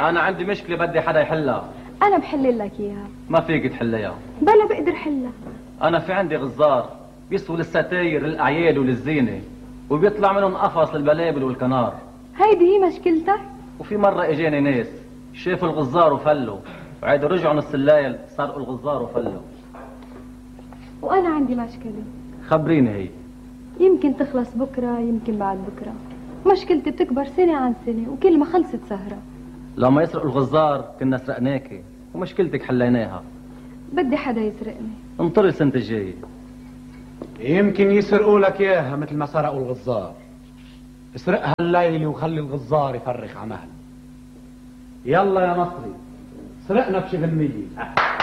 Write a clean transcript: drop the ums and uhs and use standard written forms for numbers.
انا عندي مشكله بدي حدا يحلها. انا بحل لك اياها. ما فيك تحليها. بلا بقدر حلها. انا في عندي غزار بيسووا للستاير للاعياد وللزينه، وبيطلع منهم قفص للبلابل والكنار. هيدي هي مشكلتك؟ وفي مره اجاني ناس شافوا الغزار وفلوا، وعيدوا رجعوا نص الليل سرقوا الغزار وفلوا. وانا عندي مشكله. خبريني هي. يمكن تخلص بكره يمكن بعد بكره. مشكلتي بتكبر سنه عن سنه وكل ما خلصت سهره. لو ما يسرقوا الغزار كنا سرقناكي ومشكلتك حليناها. بدي حدا يسرقني. انطري السنه الجايه. يمكن يسرقوا لك اياها مثل ما سرقوا الغزار. اسرقها الليل وخلي الغزار يفرخ عمهل. يلا يا مصري سرقنا بشغل 100.